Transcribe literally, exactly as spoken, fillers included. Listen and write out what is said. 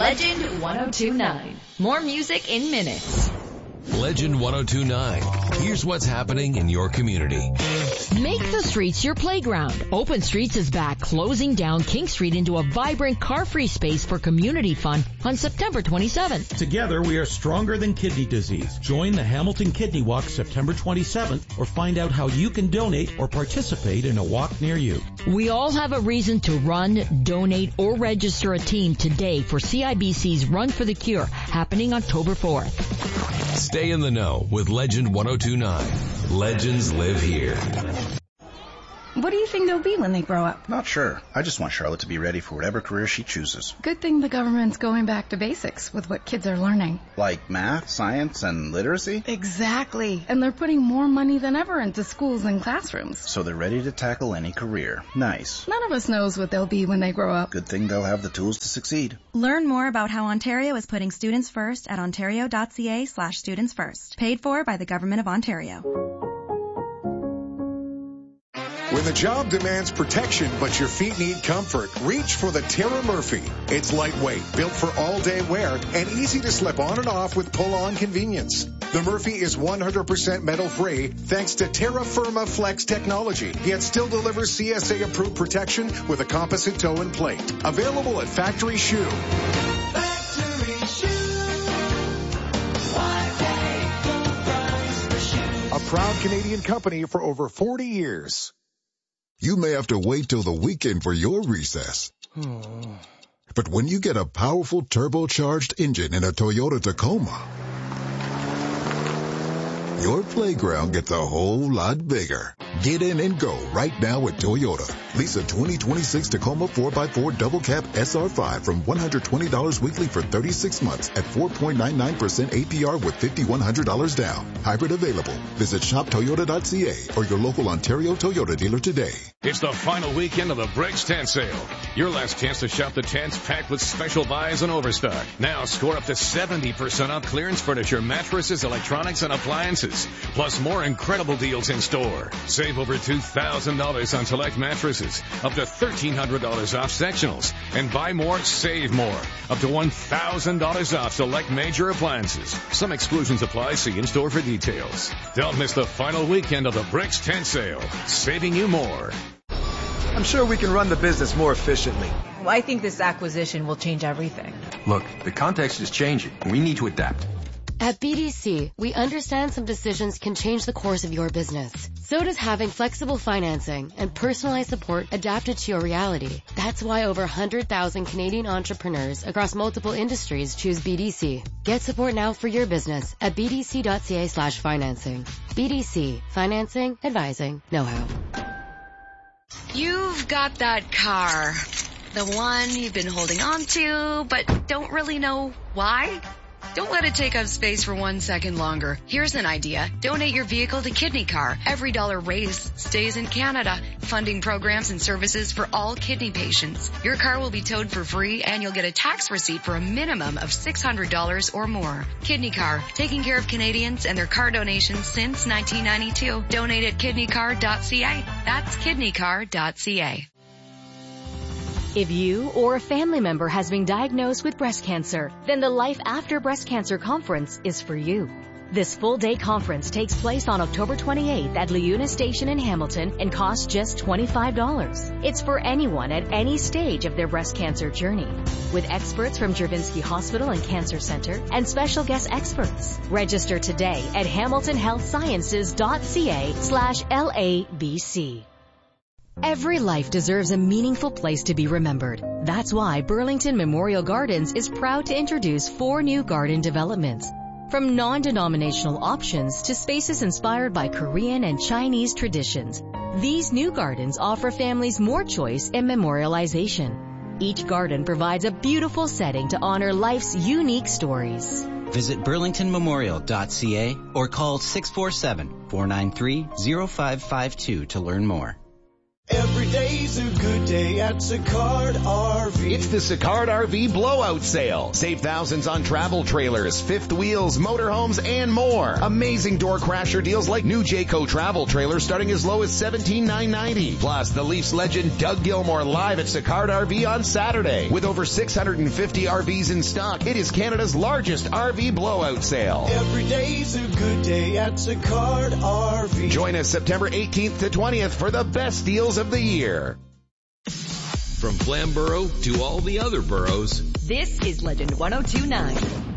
Legend one oh two point nine. More music in minutes. Legend one oh two point nine. Here's what's happening in your community. Make the streets your playground. Open Streets is back, closing down King Street into a vibrant car-free space for community fun on September twenty-seventh. Together, we are stronger than kidney disease. Join the Hamilton Kidney Walk September twenty-seventh or find out how you can donate or participate in a walk near you. We all have a reason to run, donate, or register a team today for C I B C's Run for the Cure, happening October fourth. Stay in the know with Legend one oh two point nine. Legends live here. What do you think they'll be when they grow up? Not sure. I just want Charlotte to be ready for whatever career she chooses. Good thing the government's going back to basics with what kids are learning. Like math, science, and literacy? Exactly. And they're putting more money than ever into schools and classrooms. So they're ready to tackle any career. Nice. None of us knows what they'll be when they grow up. Good thing they'll have the tools to succeed. Learn more about how Ontario is putting students first at ontario.ca slash students first. Paid for by the Government of Ontario. When the job demands protection, but your feet need comfort, reach for the Terra Murphy. It's lightweight, built for all-day wear, and easy to slip on and off with pull-on convenience. The Murphy is one hundred percent metal-free thanks to Terra Firma Flex technology, yet still delivers C S A-approved protection with a composite toe and plate. Available at Factory Shoe. Factory Shoe. A proud Canadian company for over forty years. You may have to wait till the weekend for your recess. But when you get a powerful turbocharged engine in a Toyota Tacoma, your playground gets a whole lot bigger. Get in and go right now at Toyota. Lease a twenty twenty-six Tacoma four by four Double Cab S R five from one hundred twenty dollars weekly for thirty-six months at four point nine nine percent A P R with five thousand one hundred dollars down. Hybrid available. Visit shop toyota dot c a or your local Ontario Toyota dealer today. It's the final weekend of the Bricks Tent Sale. Your last chance to shop the tents packed with special buys and overstock. Now score up to seventy percent off clearance furniture, mattresses, electronics, and appliances. Plus more incredible deals in store. Save over two thousand dollars on select mattresses, up to thirteen hundred dollars off sectionals, and buy more, save more, up to one thousand dollars off select major appliances. Some exclusions apply. See in-store for details. Don't miss the final weekend of the Bricks Tent Sale, saving you more. I'm sure we can run the business more efficiently. Well, I think this acquisition will change everything. Look, the context is changing. We need to adapt. At B D C, we understand some decisions can change the course of your business. So does having flexible financing and personalized support adapted to your reality. That's why over one hundred thousand Canadian entrepreneurs across multiple industries choose B D C. Get support now for your business at bdc.ca slash financing. B D C. Financing, advising, know-how. You've got that car. The one you've been holding on to, but don't really know why? Don't let it take up space for one second longer. Here's an idea. Donate your vehicle to Kidney Car. Every dollar raised stays in Canada, funding programs and services for all kidney patients. Your car will be towed for free, and you'll get a tax receipt for a minimum of six hundred dollars or more. Kidney Car, taking care of Canadians and their car donations since nineteen ninety-two. Donate at kidney car dot c a. That's kidney car dot c a. If you or a family member has been diagnosed with breast cancer, then the Life After Breast Cancer Conference is for you. This full-day conference takes place on October twenty-eighth at LaUna Station in Hamilton and costs just twenty-five dollars. It's for anyone at any stage of their breast cancer journey, with experts from Juravinski Hospital and Cancer Center and special guest experts. Register today at hamilton health sciences dot c a slash L A B C. Every life deserves a meaningful place to be remembered. That's why Burlington Memorial Gardens is proud to introduce four new garden developments. From non-denominational options to spaces inspired by Korean and Chinese traditions, these new gardens offer families more choice and memorialization. Each garden provides a beautiful setting to honor life's unique stories. Visit burlington memorial dot c a or call six four seven, four nine three, zero five five two to learn more. Every day's a good day at Sicard R V. It's the Sicard R V blowout sale. Save thousands on travel trailers, fifth wheels, motorhomes, and more. Amazing door crasher deals like new Jayco travel trailers starting as low as seventeen thousand nine hundred ninety dollars. Plus, the Leafs legend Doug Gilmour live at Sicard R V on Saturday. With over six hundred fifty R Vs in stock, it is Canada's largest R V blowout sale. Every day's a good day at Sicard R V. Join us September eighteenth to twentieth for the best deals of the year. From Flamborough to all the other boroughs, This is Legend one oh two point nine.